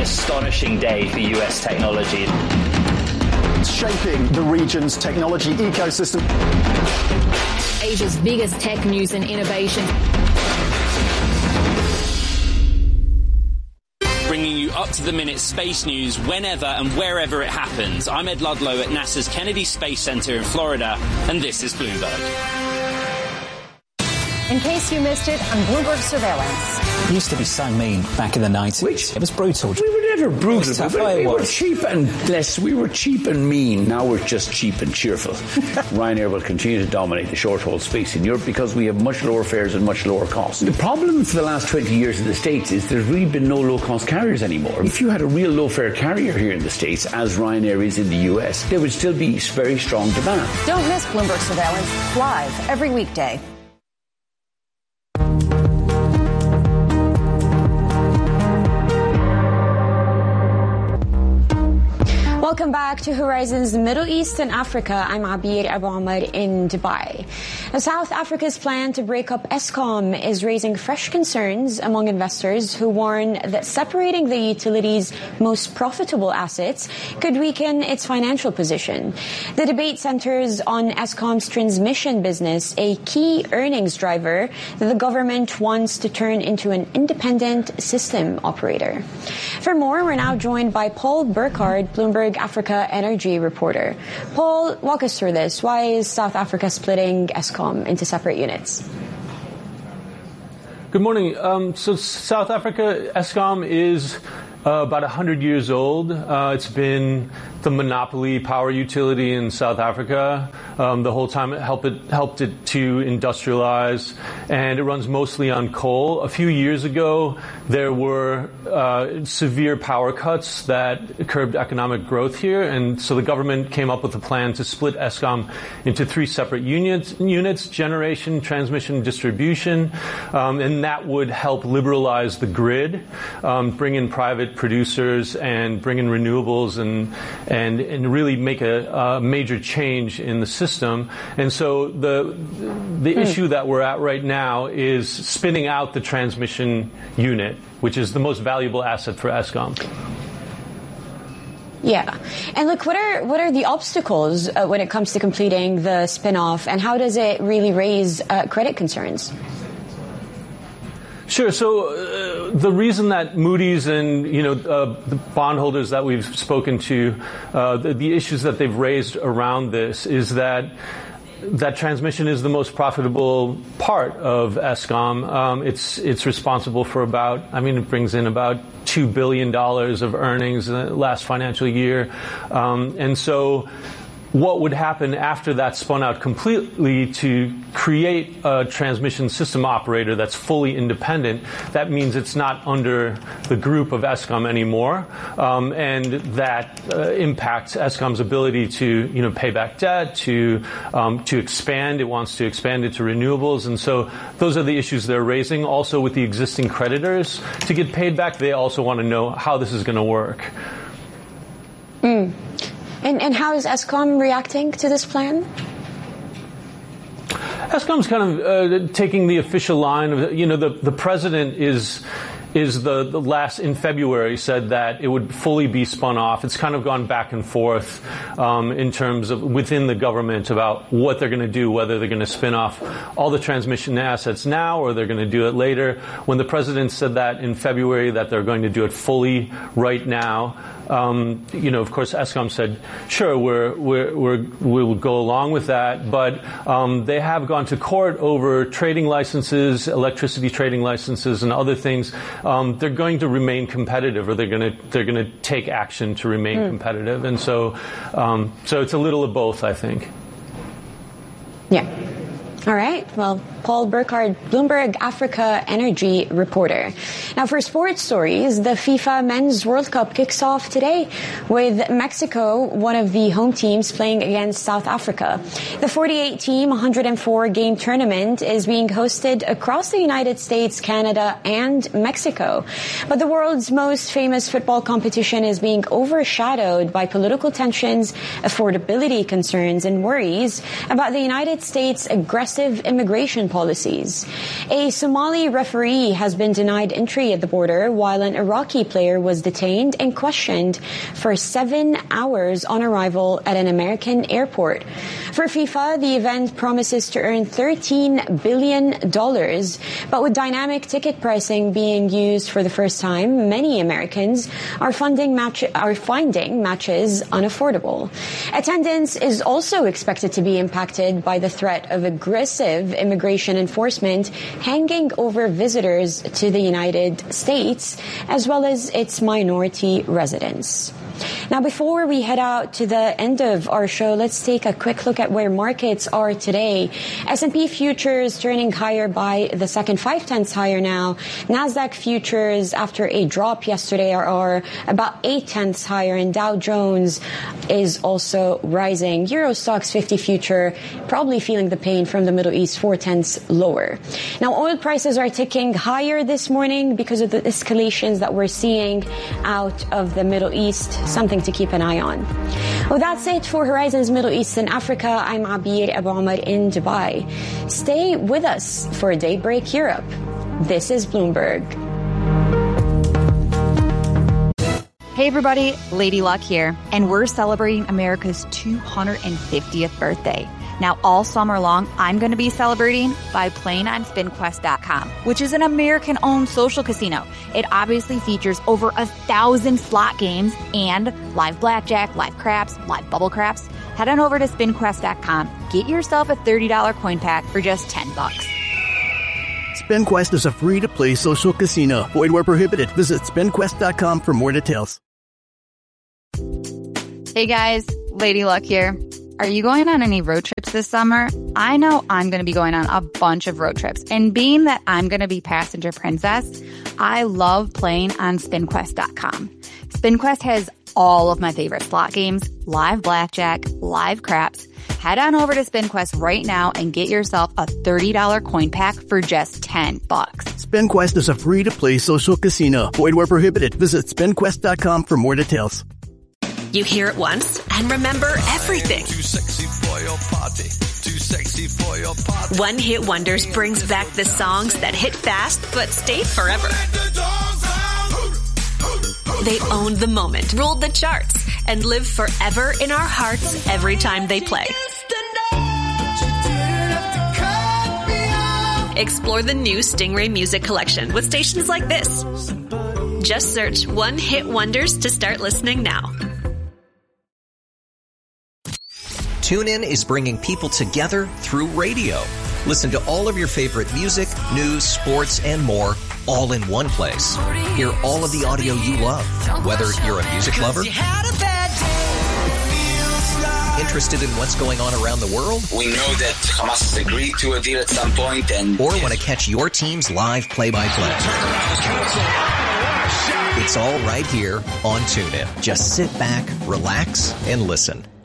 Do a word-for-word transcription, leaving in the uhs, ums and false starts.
astonishing day for U S technology. Shaping the region's technology ecosystem. Asia's biggest tech news and innovation. Bringing you up-to-the-minute space news whenever and wherever it happens. I'm Ed Ludlow at NASA's Kennedy Space Center in Florida, and this is Bloomberg. In case you missed it, on Bloomberg Surveillance. It used to be so mean back in the nineties. Which? It was brutal. We were never brutal. Tough, we, were, we were was. cheap and less. We were cheap and mean. Now we're just cheap and cheerful. Ryanair will continue to dominate the short-haul space in Europe because we have much lower fares and much lower costs. The problem for the last twenty years in the States is there's really been no low-cost carriers anymore. If you had a real low-fare carrier here in the States, as Ryanair is in the U S, there would still be very strong demand. Don't miss Bloomberg Surveillance live every weekday. Welcome back to Horizons Middle East and Africa. I'm Abir Abu Ahmed in Dubai. Now, South Africa's plan to break up Eskom is raising fresh concerns among investors who warn that separating the utility's most profitable assets could weaken its financial position. The debate centers on Eskom's transmission business, a key earnings driver that the government wants to turn into an independent system operator. For more, we're now joined by Paul Burkhardt, Bloomberg Africa energy reporter. Paul, walk us through this. Why is South Africa splitting Eskom into separate units? Good morning. Um, so South Africa, Eskom is uh, about one hundred years old. Uh, it's been the monopoly power utility in South Africa. Um, the whole time it helped it helped it to industrialize, and it runs mostly on coal. A few years ago, there were uh, severe power cuts that curbed economic growth here, and so the government came up with a plan to split Eskom into three separate units: units, generation, transmission, distribution, um, and that would help liberalize the grid, um, bring in private producers, and bring in renewables, and and and really make a, a major change in the system. And so the the hmm. issue that we're at right now is spinning out the transmission unit, which is the most valuable asset for Eskom. Yeah. And look, what are what are the obstacles uh, when it comes to completing the spin-off, and how does it really raise uh, credit concerns? Sure. So uh, the reason that Moody's and, you know, uh, the bondholders that we've spoken to, uh, the, the issues that they've raised around this is that that transmission is the most profitable part of Eskom. Um, it's it's responsible for about, I mean, it brings in about two billion dollars of earnings in the last financial year. Um, and so what would happen after that spun out completely to create a transmission system operator that's fully independent? That means it's not under the group of Eskom anymore, um, and that uh, impacts Eskom's ability to, you know, pay back debt, to um, to expand. It wants to expand it to renewables, and so those are the issues they're raising. Also, with the existing creditors, to get paid back, they also want to know how this is going to work. Mm. And, and how is Eskom reacting to this plan? Eskom's kind of uh, taking the official line of, you know, the, the president is is the, the last in February said that it would fully be spun off. It's kind of gone back and forth um, in terms of within the government about what they're going to do, whether they're going to spin off all the transmission assets now or they're going to do it later. When the president said that in February that they're going to do it fully right now, Um, you know, of course, Eskom said, sure, we're, we're, we're, we will go along with that. But um, they have gone to court over trading licenses, electricity trading licenses, and other things. Um, they're going to remain competitive, or they're going to they're going to take action to remain mm. competitive. And so, um, so it's a little of both, I think. Yeah. All right. Well, Paul Burkhardt, Bloomberg Africa energy reporter. Now, for sports stories, the FIFA Men's World Cup kicks off today with Mexico, one of the home teams, playing against South Africa. The forty-eight team, one hundred four game tournament is being hosted across the United States, Canada, and Mexico. But the world's most famous football competition is being overshadowed by political tensions, affordability concerns, and worries about the United States' aggressive aggressive immigration policies. A Somali referee has been denied entry at the border while an Iraqi player was detained and questioned for seven hours on arrival at an American airport. For FIFA, the event promises to earn thirteen billion dollars, but with dynamic ticket pricing being used for the first time, many Americans are funding match are finding matches unaffordable. Attendance is also expected to be impacted by the threat of aggressive immigration enforcement hanging over visitors to the United States, as well as its minority residents. Now, before we head out to the end of our show, let's take a quick look at where markets are today. S and P futures turning higher by the second five tenths higher now. Nasdaq futures, after a drop yesterday, are, are about eight tenths higher, and Dow Jones is also rising. Euro Stoxx fifty future probably feeling the pain from the Middle East, four tenths lower. Now, oil prices are ticking higher this morning because of the escalations that we're seeing out of the Middle East. Something to keep an eye on. Well, that's it for Horizons Middle East and Africa. I'm Abir Abu Omar in Dubai. Stay with us for Daybreak Europe. This is Bloomberg. Hey everybody, Lady Luck here, and we're celebrating America's two hundred fiftieth birthday. Now, all summer long, I'm going to be celebrating by playing on Spin Quest dot com, which is an American-owned social casino. It obviously features over a thousand slot games and live blackjack, live craps, live bubble craps. Head on over to Spin Quest dot com. Get yourself a thirty dollars coin pack for just ten bucks. SpinQuest is a free-to-play social casino. Void where prohibited. Visit Spin Quest dot com for more details. Hey guys, Lady Luck here. Are you going on any road trips this summer? I know I'm going to be going on a bunch of road trips. And being that I'm going to be passenger princess, I love playing on Spin Quest dot com. SpinQuest has all of my favorite slot games, live blackjack, live craps. Head on over to SpinQuest right now and get yourself a thirty dollars coin pack for just ten bucks. SpinQuest is a free-to-play social casino. Void where prohibited. Visit Spin Quest dot com for more details. You hear it once and remember everything. Too sexy for your party. Too sexy for your party. One Hit Wonders brings back the songs that hit fast but stayed forever. They owned the moment, ruled the charts, and live forever in our hearts every time they play. Explore the new Stingray Music Collection with stations like this. Just search One Hit Wonders to start listening now. TuneIn is bringing people together through radio. Listen to all of your favorite music, news, sports, and more, all in one place. Hear all of the audio you love, whether you're a music lover, interested in what's going on around the world, we know that Hamas has agreed to a deal at some point, and or want to catch your team's live play-by-play. It's all right here on TuneIn. Just sit back, relax, and listen.